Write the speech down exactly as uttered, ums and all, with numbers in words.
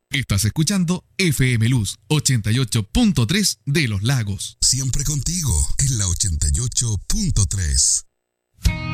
Estás escuchando F M Luz ochenta y ocho punto tres de Los Lagos. Siempre contigo en la ochenta y ocho punto tres.